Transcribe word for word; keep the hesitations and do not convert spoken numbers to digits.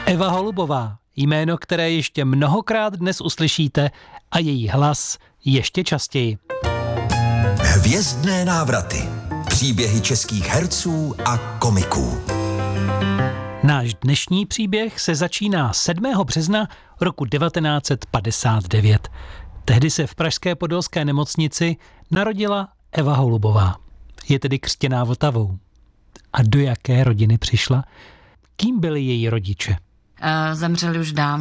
Eva Holubová, jméno, které ještě mnohokrát dnes uslyšíte a její hlas ještě častěji. Hvězdné návraty. Příběhy českých herců a komiků. Náš dnešní příběh se začíná sedmého března roku devatenáct set padesát devět. Tehdy se v pražské podolské nemocnici narodila Eva Holubová. Je tedy křtěná Vltavou. A do jaké rodiny přišla? Kým byli její rodiče? Zemřeli už dávno.